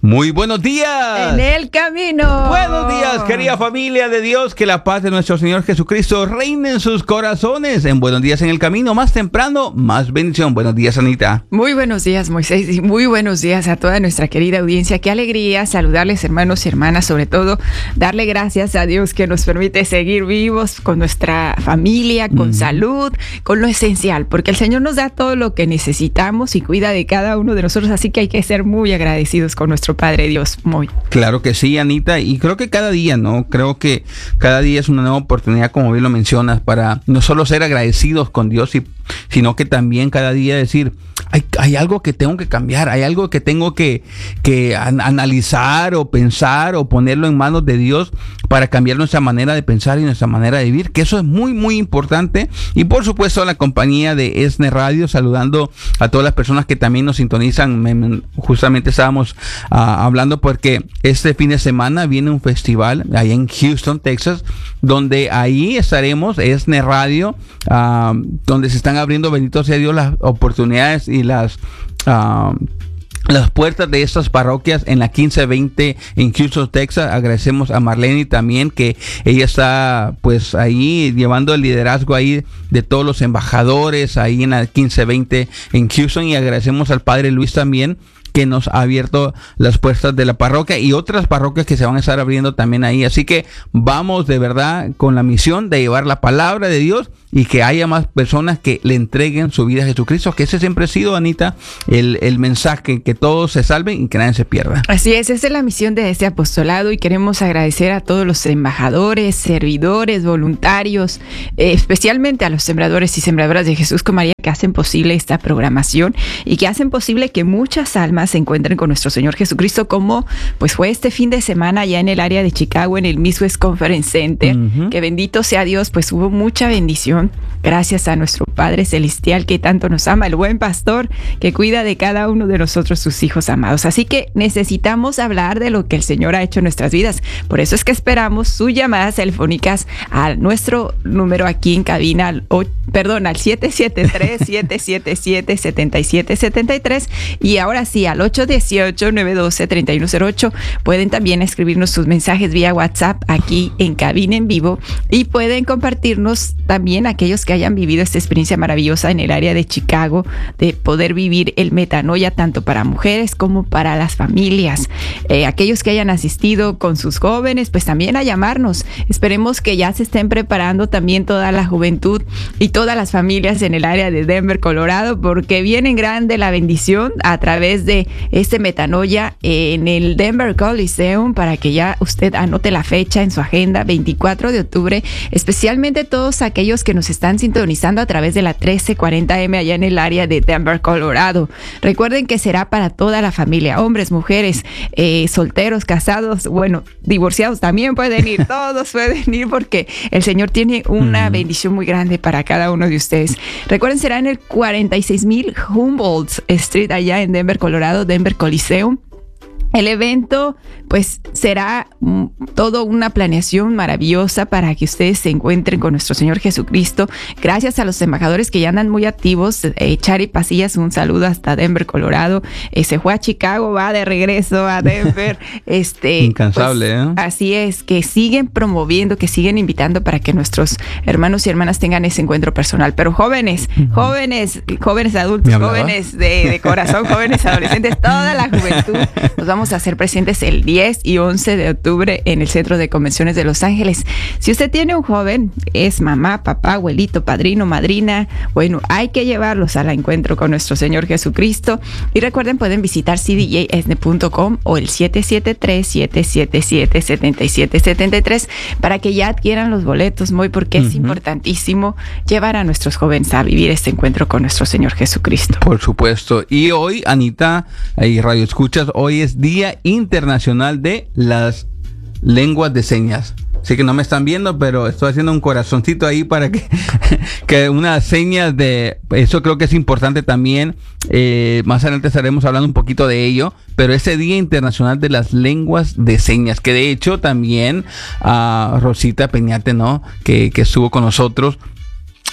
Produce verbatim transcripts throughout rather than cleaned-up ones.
Muy buenos días. En el camino. Buenos días, querida familia de Dios. Que la paz de nuestro Señor Jesucristo reine en sus corazones. En Buenos Días en el Camino, más temprano, más bendición. Buenos días, Anita. Muy buenos días, Moisés, y muy buenos días a toda nuestra querida audiencia. Qué alegría saludarles, hermanos y hermanas, sobre todo darle gracias a Dios que nos permite seguir vivos con nuestra familia, con mm. salud, con lo esencial, porque el Señor nos da todo lo que necesitamos y cuida de cada uno de nosotros, así que hay que ser muy agradecidos con nuestro Padre Dios. Muy. Claro que sí, Anita, y creo que cada día, ¿no? Creo que cada día es una nueva oportunidad, como bien lo mencionas, para no solo ser agradecidos con Dios, y, sino que también cada día decir, hay, hay algo que tengo que cambiar, hay algo que tengo que, que an- analizar o pensar o ponerlo en manos de Dios para cambiar nuestra manera de pensar y nuestra manera de vivir, que eso es muy, muy importante. Y por supuesto, la compañía de ESNE Radio, saludando a todas las personas que también nos sintonizan. Me, me, justamente estábamos uh, hablando porque este fin de semana viene un festival ahí en Houston, Texas, donde ahí estaremos, ESNE Radio, uh, donde se están abriendo, bendito sea Dios, las oportunidades y las... Uh, las puertas de estas parroquias en la quince veinte en Houston, Texas. Agradecemos a Marlene también, que ella está pues ahí llevando el liderazgo ahí de todos los embajadores ahí en la quince veinte en Houston, y agradecemos al Padre Luis también, que nos ha abierto las puertas de la parroquia y otras parroquias que se van a estar abriendo también ahí. Así que vamos de verdad con la misión de llevar la palabra de Dios y que haya más personas que le entreguen su vida a Jesucristo, que ese siempre ha sido, Anita, el, el mensaje, que todos se salven y que nadie se pierda. Así es, esa es la misión de este apostolado, y queremos agradecer a todos los embajadores, servidores, voluntarios, eh, especialmente a los sembradores y sembradoras de Jesús con María, que hacen posible esta programación y que hacen posible que muchas almas se encuentren con nuestro Señor Jesucristo, como pues fue este fin de semana allá en el área de Chicago, en el Midwest Conference Center, uh-huh. que bendito sea Dios, pues hubo mucha bendición gracias a nuestro Padre Celestial que tanto nos ama, el buen pastor que cuida de cada uno de nosotros, sus hijos amados. Así que necesitamos hablar de lo que el Señor ha hecho en nuestras vidas. Por eso es que esperamos sus llamadas telefónicas a nuestro número aquí en cabina, al, o, perdón, al siete siete tres, siete siete siete, siete siete siete tres, y ahora sí al ocho uno ocho, nueve uno dos, tres uno cero ocho. Pueden también escribirnos sus mensajes vía WhatsApp aquí en cabina en vivo, y pueden compartirnos también aquellos que hayan vivido esta experiencia maravillosa en el área de Chicago, de poder vivir el metanoia tanto para mujeres como para las familias. Eh, aquellos que hayan asistido con sus jóvenes, pues también a llamarnos. Esperemos que ya se estén preparando también toda la juventud y todas las familias en el área de Denver, Colorado, porque viene en grande la bendición a través de este metanoia en el Denver Coliseum, para que ya usted anote la fecha en su agenda, veinticuatro de octubre, especialmente todos aquellos que nos están sintonizando a través de la trece cuarenta eme allá en el área de Denver, Colorado. Recuerden que será para toda la familia, hombres, mujeres, eh, solteros, casados, bueno, divorciados también pueden ir, todos pueden ir, porque el Señor tiene una mm. bendición muy grande para cada uno de ustedes. Recuerden, será en el cuarenta y seis mil Humboldt Street allá en Denver, Colorado, Denver Coliseum. El evento pues será mm, todo una planeación maravillosa para que ustedes se encuentren con nuestro Señor Jesucristo. Gracias a los embajadores que ya andan muy activos. Eh, Chari Pasillas, un saludo hasta Denver, Colorado. Eh, se fue a Chicago, va de regreso a Denver. este, Incansable, pues, ¿eh? Así es, que siguen promoviendo, que siguen invitando para que nuestros hermanos y hermanas tengan ese encuentro personal. Pero jóvenes, uh-huh. jóvenes, jóvenes adultos, jóvenes de, de corazón, jóvenes adolescentes, toda la juventud, nos vamos a hacer presentes el diez y once de octubre en el Centro de Convenciones de Los Ángeles. Si usted tiene un joven, es mamá, papá, abuelito, padrino, madrina, bueno, hay que llevarlos al encuentro con nuestro Señor Jesucristo. Y recuerden, pueden visitar c d j esne punto com o el siete siete tres, siete siete siete, siete siete siete tres para que ya adquieran los boletos, muy porque uh-huh. es importantísimo llevar a nuestros jóvenes a vivir este encuentro con nuestro Señor Jesucristo. Por supuesto. Y hoy, Anita, y Radio Escuchas, hoy es Día Internacional de las Lenguas de Señas. Sé que no me están viendo, pero estoy haciendo un corazoncito ahí para que, que unas señas de... Eso creo que es importante también. Eh, más adelante estaremos hablando un poquito de ello. Pero ese Día Internacional de las Lenguas de Señas, que de hecho también a uh, Rosita Peñate, ¿no? Que, que estuvo con nosotros.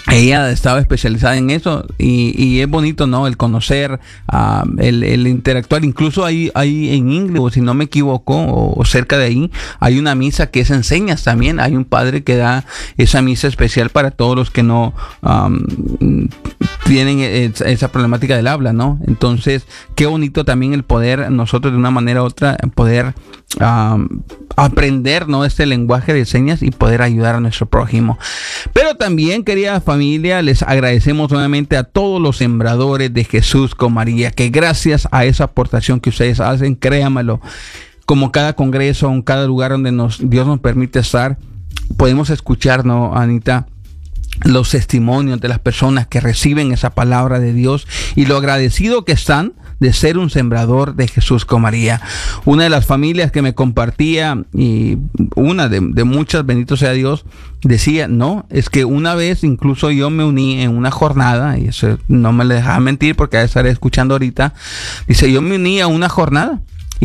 ella estaba especializada en eso y, y es bonito, ¿no? El conocer, uh, el, el interactuar. Incluso hay, hay en Inglewood, si no me equivoco, o, o cerca de ahí, hay una misa que es en señas también. Hay un padre que da esa misa especial para todos los que no um, tienen esa, esa problemática del habla, ¿no? Entonces, qué bonito también el poder, nosotros de una manera u otra, poder um, aprender, ¿no? Este lenguaje de señas y poder ayudar a nuestro prójimo. Pero también, querida familia, les agradecemos nuevamente a todos los sembradores de Jesús con María, que gracias a esa aportación que ustedes hacen, créanmelo, como cada congreso, en cada lugar donde nos, Dios nos permite estar, podemos escuchar, ¿no, Anita?, los testimonios de las personas que reciben esa palabra de Dios y lo agradecido que están de ser un sembrador de Jesús con María. Una de las familias que me compartía, y una de, de muchas, bendito sea Dios, decía, no, es que una vez incluso yo me uní en una jornada, y eso no me le dejaba mentir porque estaré escuchando ahorita, dice, yo me uní a una jornada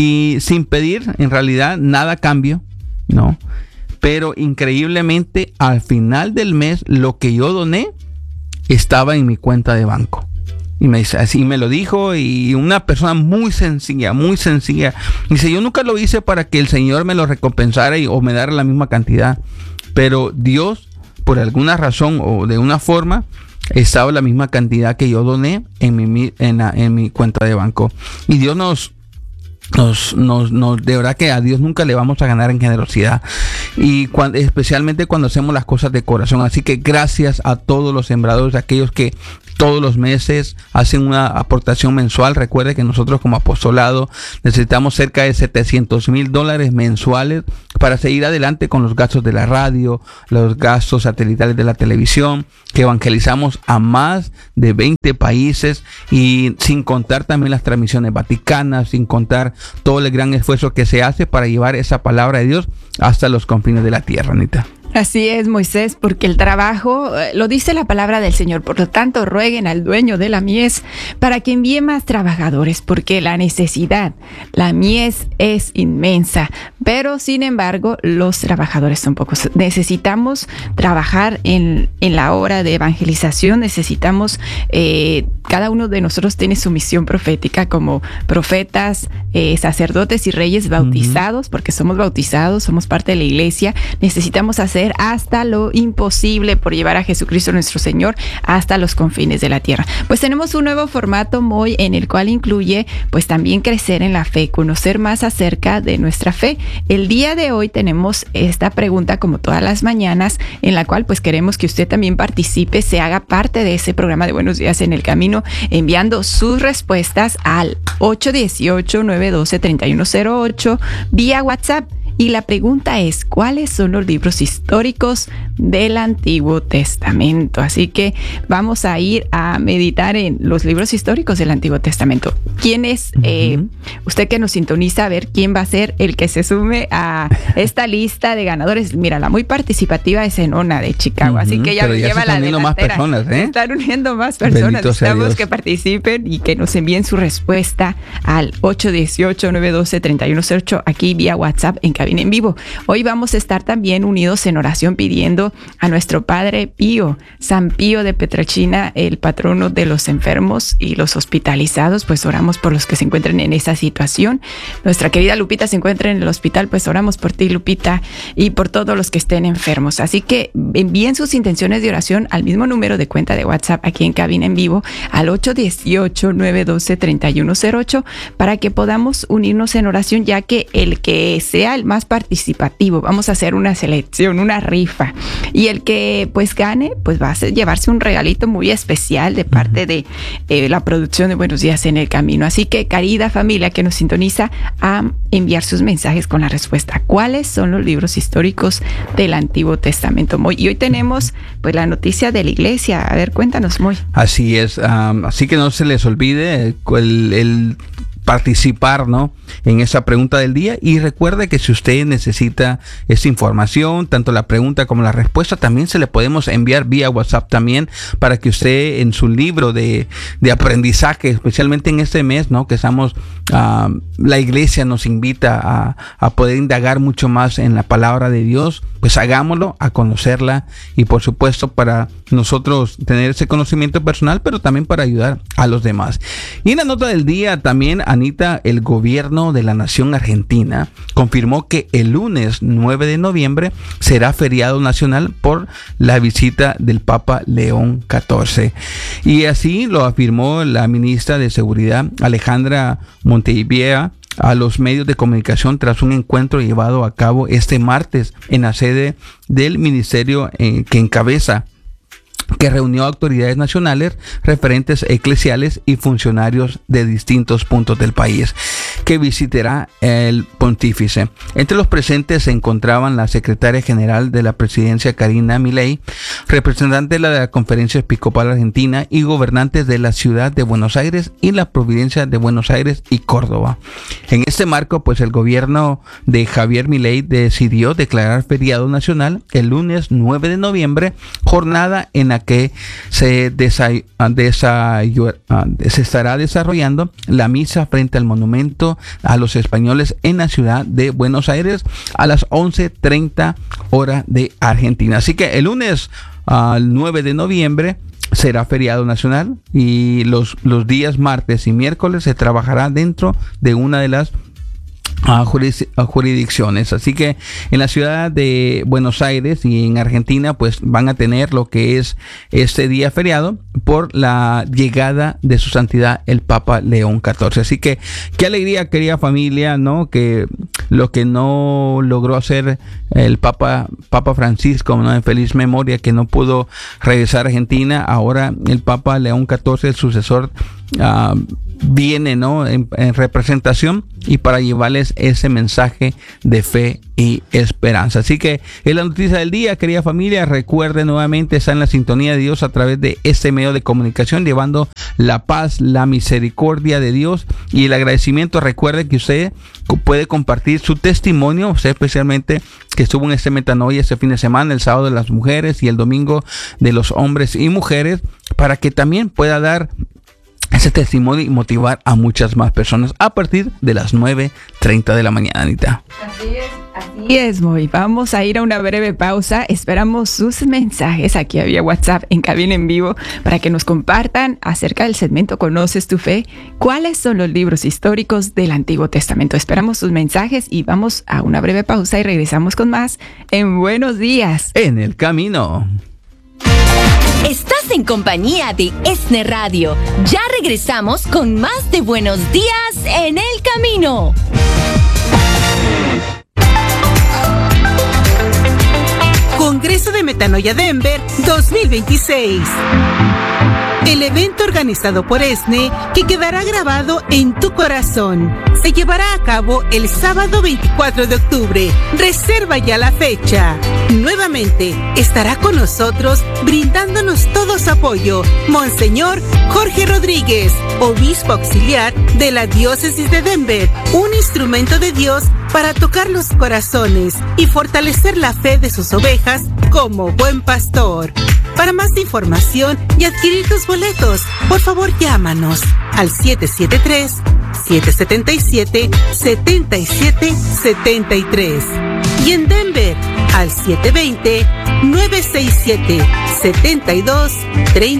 y sin pedir en realidad nada a cambio, ¿no? Pero increíblemente al final del mes lo que yo doné estaba en mi cuenta de banco. Y me dice, así me lo dijo, y una persona muy sencilla, muy sencilla. Dice, yo nunca lo hice para que el Señor me lo recompensara y, o me diera la misma cantidad. Pero Dios, por alguna razón o de una forma, estaba la misma cantidad que yo doné en mi, en, la, en mi cuenta de banco. Y Dios nos... Nos, nos, nos, de verdad que a Dios nunca le vamos a ganar en generosidad, y cuando, especialmente cuando hacemos las cosas de corazón. Así que gracias a todos los sembradores, aquellos que todos los meses hacen una aportación mensual. Recuerde que nosotros como apostolado necesitamos cerca de setecientos mil dólares mensuales para seguir adelante con los gastos de la radio, los gastos satelitales de la televisión, que evangelizamos a más de veinte países, y sin contar también las transmisiones vaticanas, sin contar todo el gran esfuerzo que se hace para llevar esa palabra de Dios hasta los confines de la tierra, Anita. Así es, Moisés, porque el trabajo, eh, lo dice la palabra del Señor, por lo tanto rueguen al dueño de la mies para que envíe más trabajadores, porque la necesidad, la mies es inmensa, pero sin embargo los trabajadores son pocos. Necesitamos trabajar en, en la obra de evangelización, necesitamos, eh, cada uno de nosotros tiene su misión profética como profetas, eh, sacerdotes y reyes bautizados, uh-huh. porque somos bautizados, somos parte de la iglesia, necesitamos hacer hasta lo imposible por llevar a Jesucristo nuestro Señor hasta los confines de la tierra. Pues tenemos un nuevo formato, Moy, en el cual incluye pues también crecer en la fe, conocer más acerca de nuestra fe. El día de hoy tenemos esta pregunta, como todas las mañanas, en la cual pues queremos que usted también participe, se haga parte de ese programa de Buenos Días en el Camino, enviando sus respuestas al ocho uno ocho, nueve uno dos, tres uno cero ocho vía WhatsApp. Y la pregunta es, ¿cuáles son los libros históricos del Antiguo Testamento? Así que vamos a ir a meditar en los libros históricos del Antiguo Testamento. ¿Quién es, uh-huh. eh, usted que nos sintoniza, a ver quién va a ser el que se sume a esta lista de ganadores? Mira, la muy participativa es Enona de Chicago, uh-huh. así que ella ya lleva la delantera. Más personas, ¿eh? Están uniendo más personas. Necesitamos que participen y que nos envíen su respuesta al ocho uno ocho, nueve uno dos, tres uno cero ocho aquí vía WhatsApp en Cabina en Vivo. Hoy vamos a estar también unidos en oración pidiendo a nuestro Padre Pío, San Pío de Pietrelcina, el patrono de los enfermos y los hospitalizados. Pues oramos por los que se encuentren en esa situación. Nuestra querida Lupita se encuentra en el hospital, pues oramos por ti, Lupita, y por todos los que estén enfermos. Así que envíen sus intenciones de oración al mismo número de cuenta de WhatsApp aquí en Cabina en Vivo, al ocho uno ocho, nueve uno dos, tres uno cero ocho, para que podamos unirnos en oración, ya que el que sea el más participativo, vamos a hacer una selección, una rifa, y el que pues gane, pues va a llevarse un regalito muy especial de parte de eh, la producción de Buenos Días en el Camino. Así que, querida familia que nos sintoniza, a enviar sus mensajes con la respuesta, ¿cuáles son los libros históricos del Antiguo Testamento, Moy? Y hoy tenemos pues la noticia de la iglesia. A ver, cuéntanos, Moy. Así es, um, así que no se les olvide el, el participar, ¿no?, en esa pregunta del día. Y recuerde que si usted necesita esta información, tanto la pregunta como la respuesta, también se le podemos enviar vía WhatsApp también, para que usted en su libro de, de aprendizaje, especialmente en este mes, ¿no?, que estamos, uh, la iglesia nos invita a, a poder indagar mucho más en la palabra de Dios, pues hagámoslo, a conocerla, y por supuesto para nosotros tener ese conocimiento personal, pero también para ayudar a los demás. Y en la nota del día también, Anita, el gobierno de la nación argentina confirmó que el lunes nueve de noviembre será feriado nacional por la visita del Papa León catorce. Y así lo afirmó la ministra de Seguridad, Alejandra Montevideo, a los medios de comunicación tras un encuentro llevado a cabo este martes en la sede del ministerio eh, que encabeza, que reunió a autoridades nacionales, referentes eclesiales y funcionarios de distintos puntos del país, que visitará el pontífice. Entre los presentes se encontraban la secretaria general de la presidencia, Karina Milei, representante de la Conferencia Episcopal Argentina y gobernantes de la ciudad de Buenos Aires y la provincia de Buenos Aires y Córdoba. En este marco, pues el gobierno de Javier Milei decidió declarar feriado nacional el lunes nueve de noviembre, jornada en la que se, desa- desa- se estará desarrollando la misa frente al monumento a los españoles en la ciudad de Buenos Aires a las once treinta hora de Argentina. Así que el lunes uh, nueve de noviembre será feriado nacional, y los, los días martes y miércoles se trabajará dentro de una de las a jurisdicciones. Así que en la ciudad de Buenos Aires y en Argentina pues van a tener lo que es este día feriado por la llegada de su santidad el Papa León catorce. Así que qué alegría, querida familia, ¿no?, que lo que no logró hacer el Papa Papa Francisco, ¿no?, en feliz memoria, que no pudo regresar a Argentina, ahora el Papa León catorce, el sucesor, uh, viene, ¿no?, en, en representación y para llevarles ese mensaje de fe y esperanza. Así que es la noticia del día, querida familia. Recuerde nuevamente, está en la sintonía de Dios a través de este medio de comunicación, llevando la paz, la misericordia de Dios y el agradecimiento. Recuerde que usted puede compartir su testimonio, usted especialmente que estuvo en este Metanoia este fin de semana, el sábado de las mujeres y el domingo de los hombres y mujeres, para que también pueda dar ese testimonio y motivar a muchas más personas a partir de las nueve treinta de la mañana, Anita. Así es, así es, Moy. Vamos a ir a una breve pausa. Esperamos sus mensajes aquí vía WhatsApp en Cabina en Vivo para que nos compartan acerca del segmento ¿Conoces tu fe? ¿Cuáles son los libros históricos del Antiguo Testamento? Esperamos sus mensajes y vamos a una breve pausa y regresamos con más en Buenos Días en el Camino. Estás en compañía de ESNE Radio. Ya regresamos con más de Buenos Días en el Camino. Congreso de Metanoia Denver dos mil veintiséis. El evento organizado por ESNE, que quedará grabado en tu corazón, se llevará a cabo el sábado veinticuatro de octubre. Reserva ya la fecha. Nuevamente estará con nosotros brindándonos todo su apoyo Monseñor Jorge Rodríguez, obispo auxiliar de la diócesis de Denver, un instrumento de Dios para tocar los corazones y fortalecer la fe de sus ovejas como buen pastor. Para más información y adquirir tus boletos, por favor llámanos al siete siete tres, siete siete siete, siete siete siete tres y en Denver al siete dos cero, nueve seis siete, siete dos tres cero.